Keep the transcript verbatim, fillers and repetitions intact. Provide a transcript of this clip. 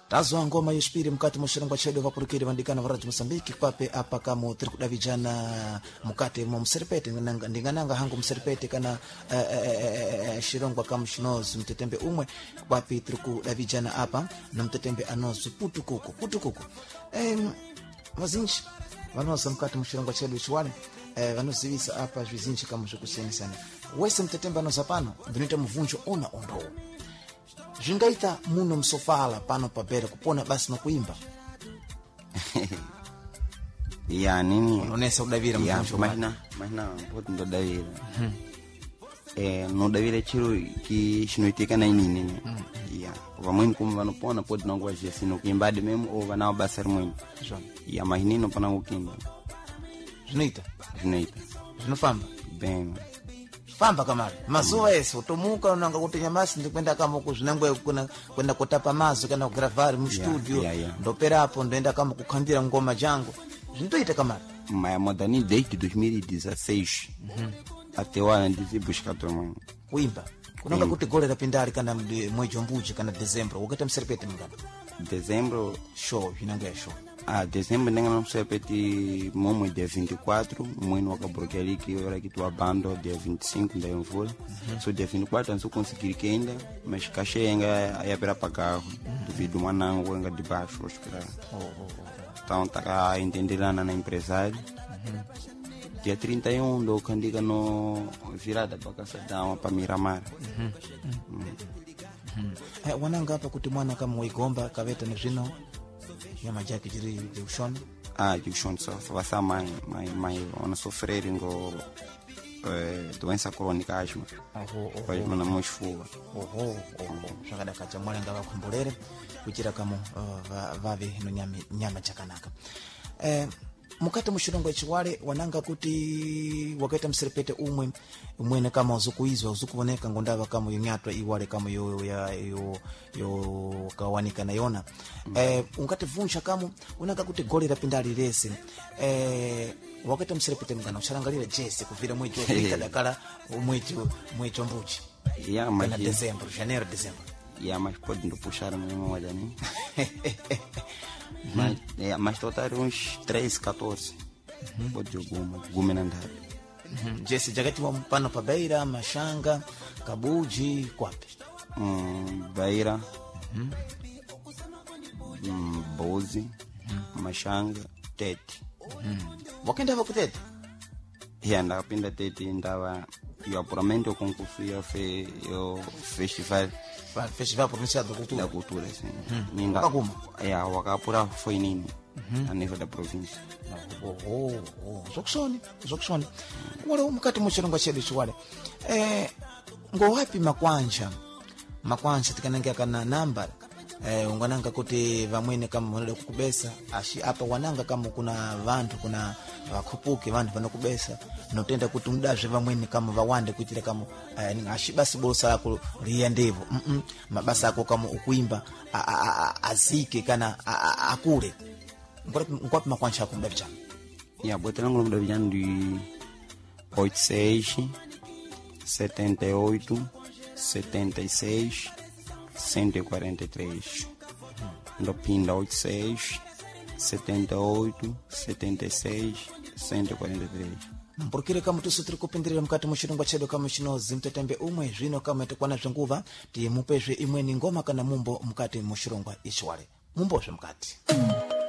tazo ngoma yespiri mkati mushirangwa chedo vapurukiri vandikana varaji Mosambiki pape apa kamo tiri kuda vijana mukati mu mserepete ndingananga hangu mserepete kana shirongwa kama shinozi mtetembe umwe pape tiri kuda vijana apa na mtetembe anozi putukuku putukuku em vazinji vanoza mkati mushirangwa chedo chiwale vanozivisa apa zvizinji kama zvokusiyana sana wese mtetembe anoza pano ndinoita muvunjo ona ondo zvingaita muno msofala pano pabera kupona basi nokuimba ya nini unonesa kudavira muvunjo mahina mahina poti ndodavira hmm. eh nodavira chiro ki chinoitika na inini hmm. ya vamweni kumva vanopona poti nangwa jesi nokuimbade memo o vana basa rimweni ya mahinino pana kukimba zvinoita zvinoita zvinofamba bem famba kamari mazuva ese utomuka unanga kuti nyamasi ndikwenda kama kuzvinangwe kuna kwenda kutapa mazo kana kugravari mu studio yeah, yeah. ndoperapo ndoenda kama kukhambira ngoma jango zvinoita kamari ma modani desde dois mil e dezesseis mhm até agora ndizibusca tomwe kuimba kunanga kuti gole rapindali kana mwezi mbuji kana dezembro ukata mserepete mngana dezembro show inanga show ah dezembro ndanga no mserepete momwe dia vinte e quatro mwezi wa kabroqueli que era que tua banda dia vinte e cinco da mvula mm-hmm. so dia vinte e quatro anso conseguir que ainda mas cachê ainda ia para pagar devido manango ainda de baixo espera oh oh oh então tá entenderana na empresário uhum. Dia trinta e um do candiga no virada para casa da para Miramar mhm mhm mhm eh wananga hapa kuti mwana kama Waigomba kaveta na zvino nyama jake jiri Jushon ah Jushon só fava mai mai mai ona sofrer ngo eh doença crônica asma aho vai mana mosfuga oho oho shakada kacha mwana ngava kumbulere kuchira kama vave no nyama nyama chakanaka eh mukati mushirongwa chiwale wananga kuti wakaita mserepete umwe umwene kama uzukuizwa uzukuoneka ngondava kama yonyatwa iwale kama yo ya yo yo kawanika na yona mm. eh ungati vunja kama unanga kuti goli rapindali rese eh wakaita mserepete mngana ucharangalira jese kuvira mwezi wa dakala mwezi mwezi mbuchi ya ma dezembro janeiro dezembro ya mas pode ndo puxar mesmo olha nem mas é mas total uns treze, quatorze uhum. Pode alguma gumenandar uhum. Jesse jagati wa mpano pa Beira Mashanga Kabuji kwapi um Beira uhum. um Bozi uhum. Mashanga Tete uhum. Wakenda va kutete ya ndapinda Tete ndava yo apuramento concurso yo fe yo festival festival provincial da cultura da cultura sim uhum. Ninga alguma é a wakapura foi nini uhum. A nível da província oh oh oh zokusoni zokusoni wale umkati muchirongwa chedu chiwale eh ngo wapi makwanja makwanja tikananga kana namba eh ungananga kuti vamwene kama vanode kukubesa ashi apa wananga kama kuna vantu kuna vakupuke vantu vanokubesa notenda kuti mudazve vamwene kama vawande kuitira kama eh, ashi basi bosa lako liendevo mm -mm. Mabasa yako kama ukuimba azike kana akure ngwapi makwanja yako mudavijana ya bota langu mudavijana di oitenta e seis setenta e oito setenta e seis cento e quarenta e três ndo pinda oitenta e seis setenta e oito setenta e seis cento e quarenta e três mpurukire kama tusutiri kupindirira mkati muchirongwa chedu kama chinozi mtetembe umwe zvino kama itakwana zvenguva timupezve imweni ngoma kana mumbo mkati muchirongwa ichiwale mumbozve mkati